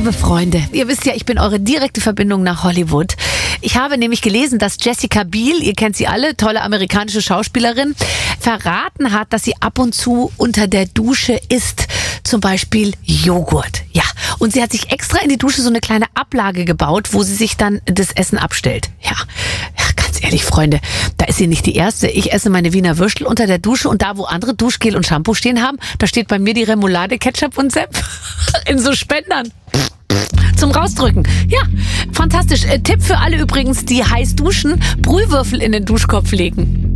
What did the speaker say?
Liebe Freunde, ihr wisst ja, ich bin eure direkte Verbindung nach Hollywood. Ich habe nämlich gelesen, dass Jessica Biel, ihr kennt sie alle, tolle amerikanische Schauspielerin, verraten hat, dass sie ab und zu unter der Dusche isst. Zum Beispiel Joghurt. Ja, und sie hat sich extra in die Dusche so eine kleine Ablage gebaut, wo sie sich dann das Essen abstellt. Ja, ganz ehrlich, Freunde, da ist sie nicht die Erste. Ich esse meine Wiener Würstel unter der Dusche und da, wo andere Duschgel und Shampoo stehen haben, da steht bei mir die Remoulade, Ketchup und Senf in so Spendern. Zum Rausdrücken. Ja, fantastisch. Tipp für alle übrigens, die heiß duschen, Brühwürfel in den Duschkopf legen.